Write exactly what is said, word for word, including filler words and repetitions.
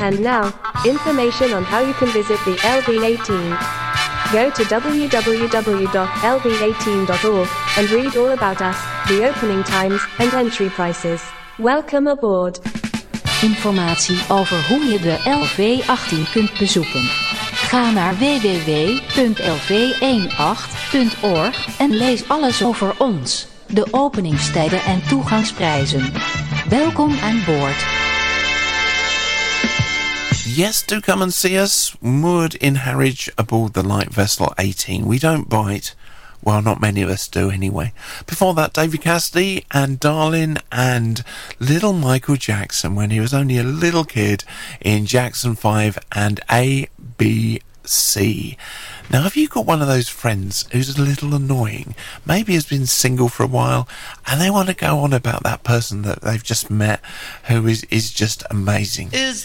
And now, information on how you can visit the L V eighteen. Go to w w w dot l v eighteen dot org and read all about us, the opening times and entry prices. Welcome aboard. Informatie over hoe je de L V achttien kunt bezoeken. Ga naar w w w punt l v achttien punt org en lees alles over ons, de openingstijden en toegangsprijzen. Welkom aan boord. Yes, do come and see us, moored in Harwich aboard the light vessel eighteen. We don't bite. Well, not many of us do anyway. Before that, David Cassidy and Darlin' and little Michael Jackson when he was only a little kid in Jackson five and A B C. Now, have you got one of those friends who's a little annoying, maybe has been single for a while, and they want to go on about that person that they've just met who is, is just amazing? Is